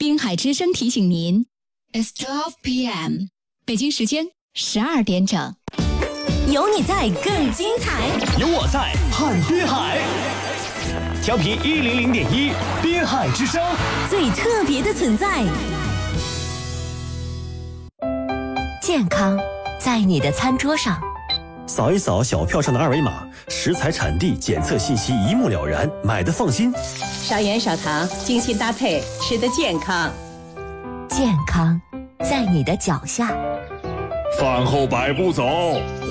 滨海之声提醒您 ，It's 12 p.m. 北京时间12点整。 有你在更精彩， 有我在看滨海。调频100.1，滨海之声， 最特别的存在。健康在你的餐桌上， 扫一扫小票上的二维码，食材产地检测信息一目了然，买的放心。 少盐少糖，精心搭配，吃得健康。 健康在你的脚下， 饭后百步走，